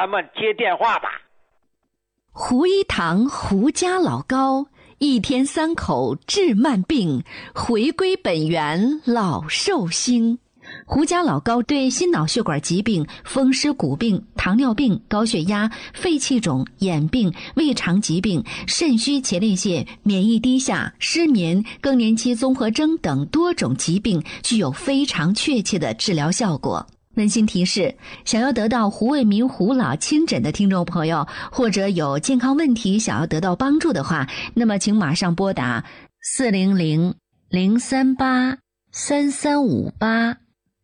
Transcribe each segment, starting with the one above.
咱们接电话吧。 胡一堂胡家老高，一天3口治慢病，回归本源老寿星。胡家老高对心脑血管疾病、风湿骨病、糖尿病、高血压、肺气肿、眼病、胃肠疾病、肾虚前列腺、免疫低下、失眠、更年期综合征等多种疾病具有非常确切的治疗效果。温馨提示，想要得到胡卫民胡老亲诊的听众朋友，或者有健康问题想要得到帮助的话，那么请马上拨打400-038-3358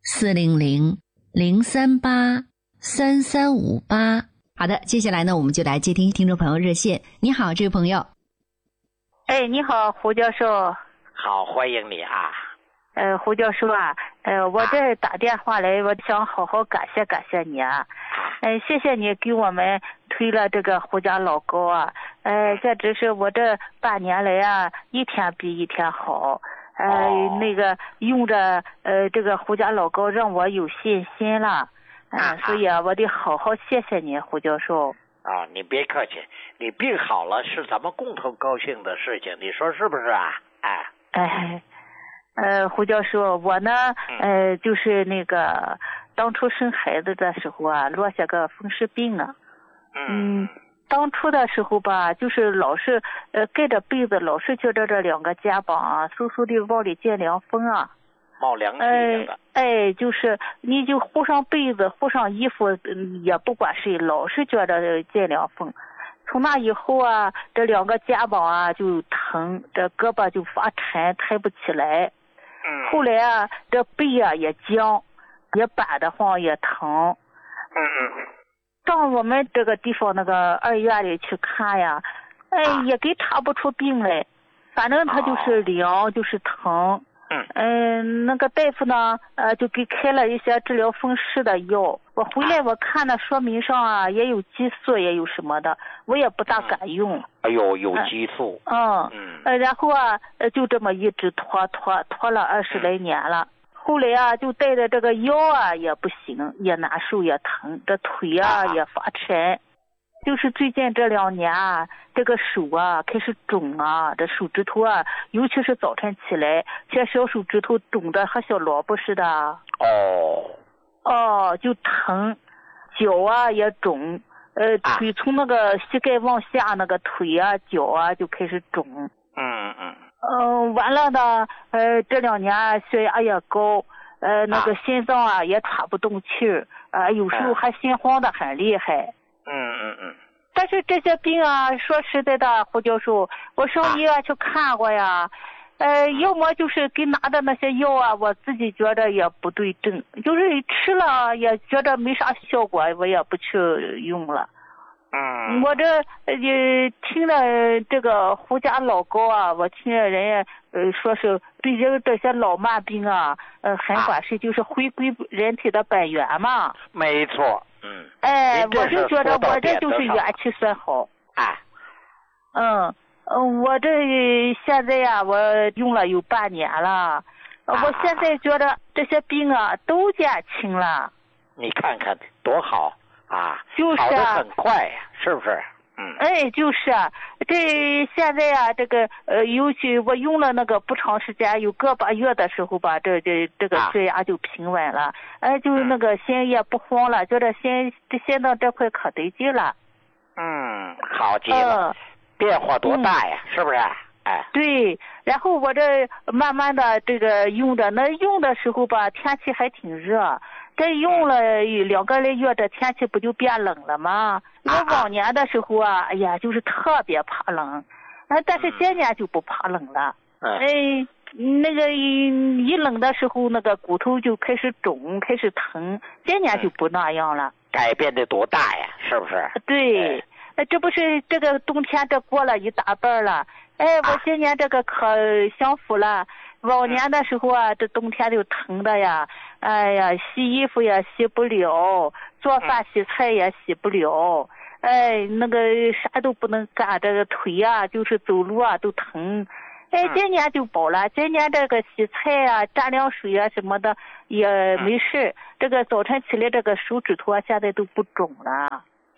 400-038-3358。好的，接下来呢，我们就来接听众朋友热线。你好，这位朋友。 哎，你好，胡教授。 好，欢迎你啊。 胡教授啊，我这打电话来，我想好好感谢你啊。谢谢你给我们推了这个胡家老高啊。这只是我这半年来啊，一天比一天好。那个用着这个胡家老高让我有信心了。所以啊，我得好好谢谢你，胡教授。 啊，你别客气，你病好了是咱们共同高兴的事情，你说是不是啊？ 胡教授，我呢，就是那个当初生孩子的时候啊，落下个风湿病啊。当初的时候吧，就是老是盖着被子，老是觉得这2个肩膀啊，嗖嗖的往里见凉风啊， 冒凉气的。 就是你就糊上被子，糊上衣服，也不管谁，老是觉得见凉风。从那以后啊，这2个肩膀啊就疼，这胳膊就发沉，抬不起来。后来啊，这背啊也僵，也板得慌，也疼。上我们这个地方那个2院里去看呀，也给查不出病来，反正他就是凉，就是疼。那个大夫呢，就给开了一些治疗风湿的药。我回来我看那说明上啊，也有激素，也有什么的，我也不大敢用。 哎呦，有激素。 然后啊，就这么一直拖了20来年了。后来啊，就带着这个腰啊也不行，也难受，也疼，这腿啊也发沉。就是最近这2年啊，这个手啊开始肿啊，这手指头啊，尤其是早晨起来，这小手指头肿的和小萝卜似的。就疼，脚啊也肿，腿从那个膝盖往下那个腿啊脚啊就开始肿。完了呢，这2年血压也高，那个心脏啊也喘不动气儿，有时候还心慌的很厉害。但是这些病啊，说实在的，胡教授，我上医院去看过呀，要么就是给拿的那些药啊，我自己觉得也不对症，就是吃了也觉得没啥效果，我也不去用了。我这听了这个胡家老高啊，我听人家说是对这些老慢病啊，很管事，就是回归人体的本源嘛。 没错。 我就觉得我这就是元气算好。我这现在呀，我用了有半年了，我现在觉得这些病啊都减轻了。 你看看多好啊！ 就是好得很快呀，是不是？ 就是这现在啊，这个尤其我用了那个不长时间，有个把月的时候吧，这个血压就平稳了，就是那个心也不慌了，觉得心脏这块可得劲了。 好极了，变化多大呀，是不是？ 对，然后我这慢慢的这个用的时候吧，天气还挺热。这用了2个来月，这天气不就变冷了吗？我往年的时候啊，哎呀，就是特别怕冷，但是今年就不怕冷了。那个一冷的时候，那个骨头就开始肿，开始疼。今年就不那样了。 改变的多大呀，是不是？ 对，这不是这个冬天这过了一大半了。我今年这个可享福了。往年的时候啊，这冬天就疼的呀，哎呀，洗衣服也洗不了，做饭洗菜也洗不了，那个啥都不能干，这个腿啊，就是走路啊都疼。今年就饱了，今年这个洗菜啊、蘸凉水啊什么的也没事。这个早晨起来，这个手指头啊现在都不肿了。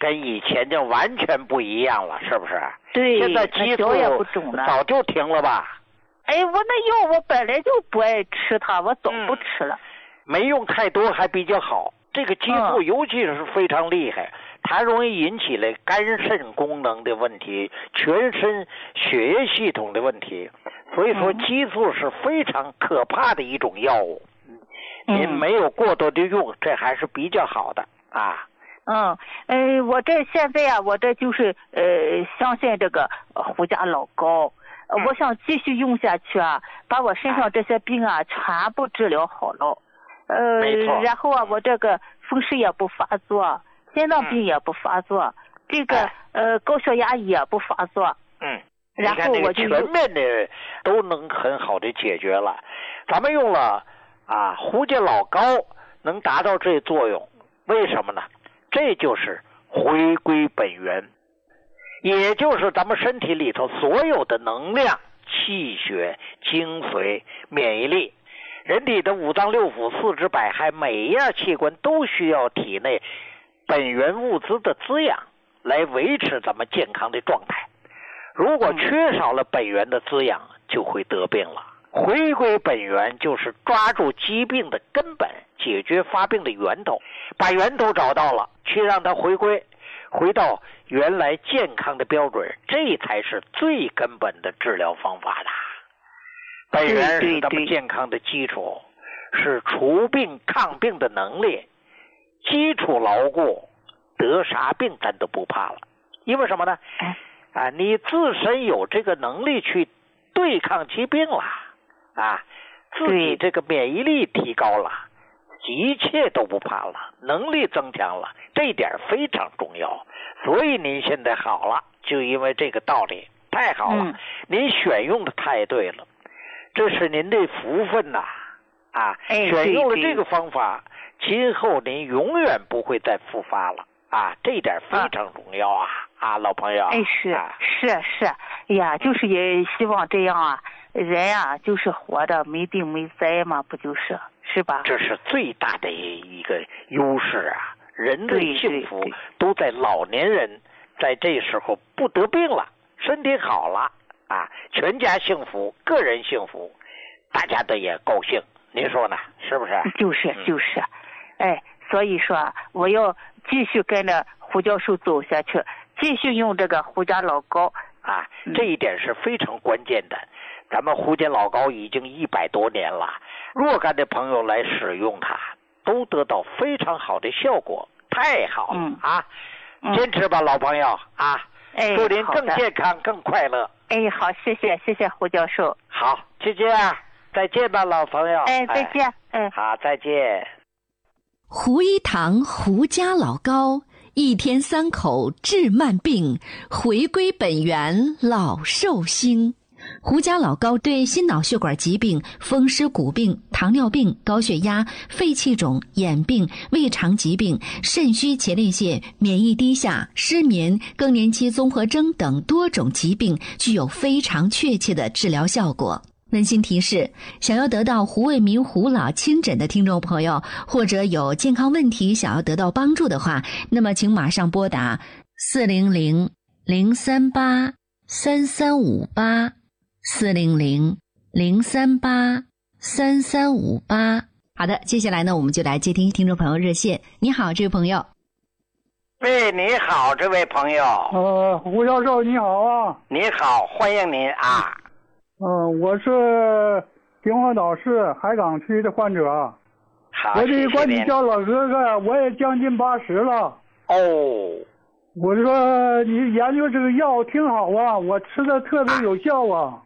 跟以前就完全不一样了，是不是？ 对， 现在激素也不肿了， 早就停了吧？ 哎，我那药我本来就不爱吃它，我早不吃了。 没用太多还比较好。这个激素尤其是非常厉害，它容易引起了肝肾功能的问题，全身血液系统的问题。所以说激素是非常可怕的一种药物。您没有过多的用，这还是比较好的啊。 我这现在啊，我这就是相信这个胡家老膏，我想继续用下去啊，把我身上这些病啊全部治疗好了。然后啊，我这个风湿也不发作，心脏病也不发作，这个高血压也不发作。然后我就全面的都能很好的解决了。咱们用了胡家老膏能达到这作用，为什么呢？这就是回归本源，也就是咱们身体里头所有的能量、气血、精髓、免疫力，人体的五脏六腑、四肢百骸，每一样器官都需要体内本源物资的滋养，来维持咱们健康的状态。如果缺少了本源的滋养，就会得病了。回归本源就是抓住疾病的根本，解决发病的源头，把源头找到了，去让它回到原来健康的标准，这才是最根本的治疗方法的。本源是咱们健康的基础，是除病抗病的能力，基础牢固，得啥病咱都不怕了。因为什么呢？你自身有这个能力去对抗疾病了自己这个免疫力提高了，一切都不怕了，能力增强了，这一点非常重要。所以您现在好了，就因为这个道理，太好了。您选用的太对了，这是您的福分呐选用了这个方法，今后您永远不会再复发了这一点非常重要老朋友。 是，哎呀，就是也希望这样人就是活着没病没灾嘛，不是吧？ 这是最大的一个优势人的幸福都在老年人在这时候不得病了，身体好了全家幸福，个人幸福，大家都也高兴，您说呢？是不是？ 就是，所以说我要继续跟着胡教授走下去，继续用这个胡家老膏这一点是非常关键的。咱们胡家老膏已经100多年了，若干的朋友来使用它，都得到非常好的效果，太好了坚持吧，老朋友祝您更健康更快乐。 好，谢谢胡教授。 好，再见再见吧，老朋友。 再见。 好，再见。 胡一堂胡家老膏，1天3口治慢病，回归本源老寿星。胡家老膏对心脑血管疾病、风湿骨病、糖尿病、高血压、肺气肿、眼病、胃肠疾病、肾虚前列腺、免疫低下、失眠、更年期综合征等多种疾病具有非常确切的治疗效果。温馨提示，想要得到胡卫民胡老亲诊的听众朋友，或者有健康问题想要得到帮助的话，那么请马上拨打400-038-3358 400-038-3358。好的，接下来呢，我们就来接听听众朋友热线。你好，这位朋友。 喂，你好，这位朋友。 胡教授你好你好，欢迎您我是平化岛市海港区的患者。 好， 我得管你叫老哥哥，我也将近80了。我说你研究这个药挺好我吃的特别有效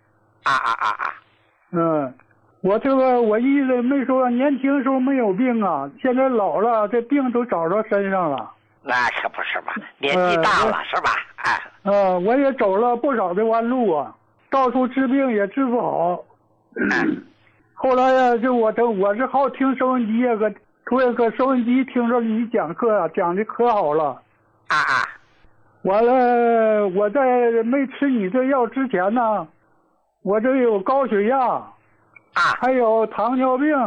我这个我一直没说年轻时候没有病现在老了这病都找到身上了。 那可不是嘛，年纪大了是吧？ 我也走了不少的弯路到处治病也治不好。后来就我是好听收音机突然搁收音机听着你讲课讲的可好了。完了我在没吃你这药之前呢，我这有高血压还有糖尿病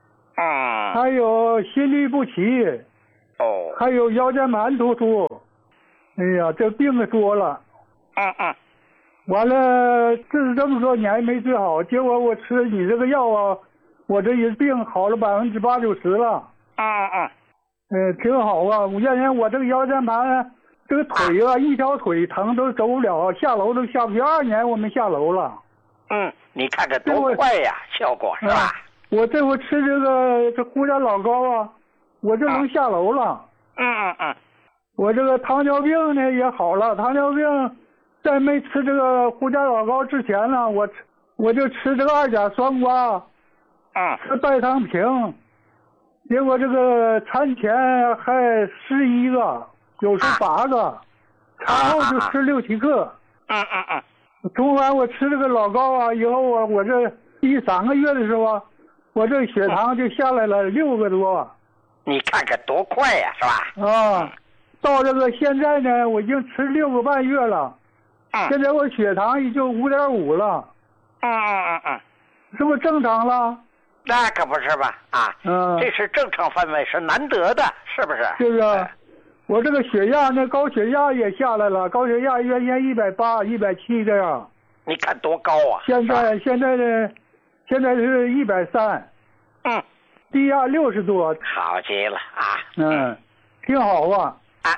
还有心律不齐还有腰间盘突出哎呀，这病多了。完了，治这么多年没治好，结果我吃你这个药啊，我这一病好了80%、90%了。挺好啊。原先我这个腰间盘，这个腿啊，一条腿疼都走不了，下楼都下不去，2年我没下楼了。 你看这多快呀，效果是吧？ 我这回吃这胡椒老膏啊，我就能下楼了。我这个糖尿病呢也好了，糖尿病在没吃这个胡椒老膏之前呢，我就吃这个2甲双胍，吃代糖平，结果这个餐前还11个，有时8个，餐后就吃6、7克。从完我吃这个老膏啊以后啊，我这第3个月的时候，我这血糖就下来了6个多。 你看看多快呀，是吧？ 到这个现在呢，我已经吃6个半月了。现在我血糖已经5.5了。是不是正常了？ 那可不是吧？这是正常范围，是难得的，是不是？ 是不是？我这个血压呢，高血压也下来了，高血压原先180、170这样。 你看多高啊！ 现在呢，现在是130。低压60多。 好极了啊！ 挺好啊。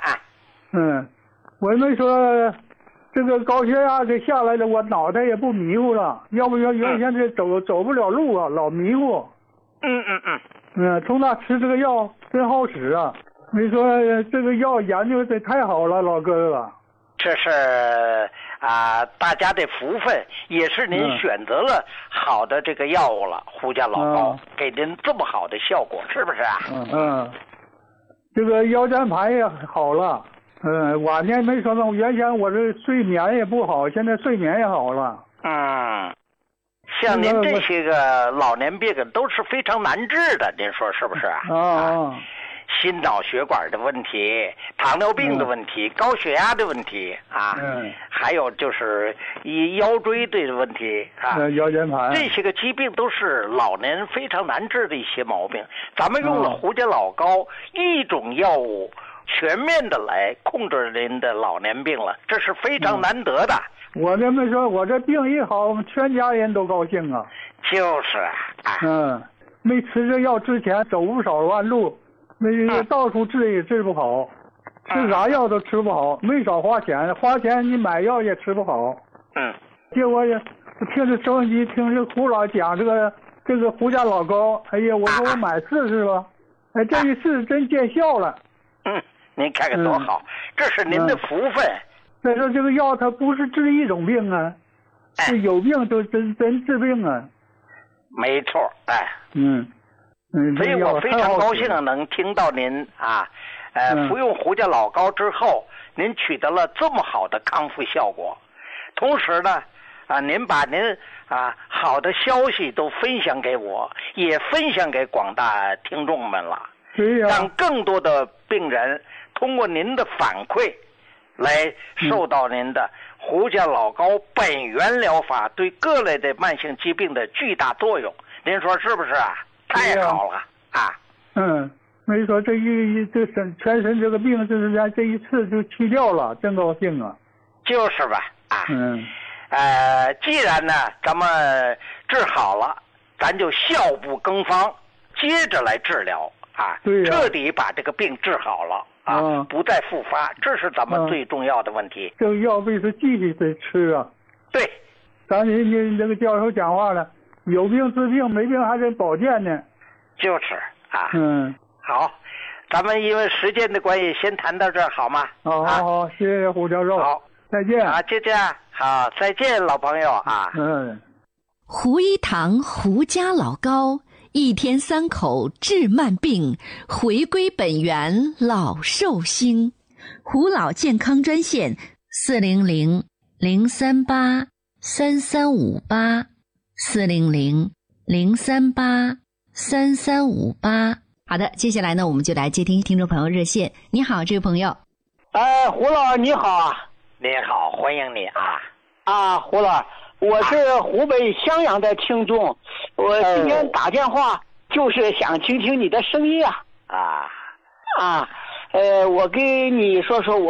我没说这个高血压这下来了，我脑袋也不迷糊了，要不然原先这走不了路啊，老迷糊。从那吃这个药真好使啊！没说这个药研究的太好了，老哥哥。 这是大家的福分，也是您选择了好的这个药物了，胡椒老膏给您这么好的效果，是不是啊？ 这个腰间盘也好了。晚年没说呢，原先我这睡眠也不好，现在睡眠也好了。 像您这些个老年病都是非常难治的，您说是不是啊？心脑血管的问题，糖尿病的问题，高血压的问题还有就是腰椎的问题腰间盘， 这些个疾病都是老年非常难治的一些毛病。咱们用了胡椒老膏一种药物，全面的来控制您的老年病了，这是非常难得的。 我这么说，我这病一好，我们全家人都高兴啊。 就是没吃这药之前走不少弯路。到处治也治不好，吃啥药都吃不好，没少花钱，你买药也吃不好。结果也听着收音机，听着胡老讲这个胡椒老膏，哎呀，我说我买试试吧，这一试真见效了。 您看看多好，这是您的福分。 再说这个药它不是治一种病啊，是有病就真治病啊。 没错，所以我非常高兴能听到您服用胡椒老膏之后，您取得了这么好的康复效果。同时呢，您把您好的消息都分享给我，也分享给广大听众们了。让更多的病人通过您的反馈，来受到您的胡椒老膏本源疗法对各类的慢性疾病的巨大作用。您说是不是啊？太好了没错，这全身这个病，这一次就去掉了，真高兴啊！ 就是吧，既然呢咱们治好了，咱就效不更方，接着来治疗彻底把这个病治好了不再复发，这是咱们最重要的问题。 这个药必须继续得吃啊！ 对， 咱人这个教授讲话了，有病治病，没病还得保健呢。 就是好，咱们因为时间的关系，先谈到这儿好吗？ 好，谢谢胡教授。 好， 再见。 就这样，好，再见，老朋友胡一堂胡家老膏，1天3口治慢病，回归本源老寿星。胡老健康专线400-038-3358，400-038-3358。好的，接下来呢，我们就来接听众朋友热线。你好，这位朋友。 胡老你好啊。 你好，欢迎你胡老，我是湖北襄阳的听众，我今天打电话就是想听听你的声音我跟你说说